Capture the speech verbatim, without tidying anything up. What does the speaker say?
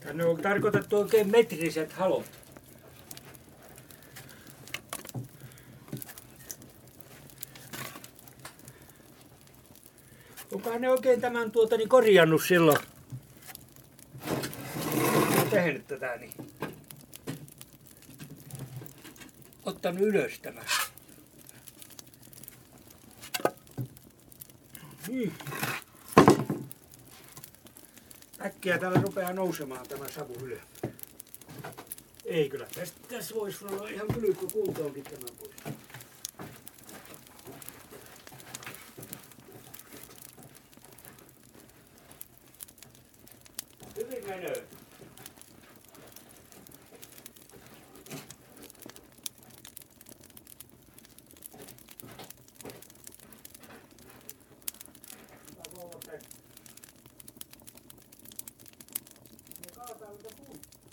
Ne on tarkoitettu oikein metriset halot. Onkohan ne oikein tämän tuotani korjannut silloin? Olen tehnyt tätä niin. Ottanut ylös tämän. Niin. Äkkiä täällä rupeaa nousemaan tämä savu ylös. Ei kyllä, tästä, tässä voisi olla ihan kylykkä kuntoonkin tämän pois. Hyvin menee. Ne kaataa mitä puuttuu.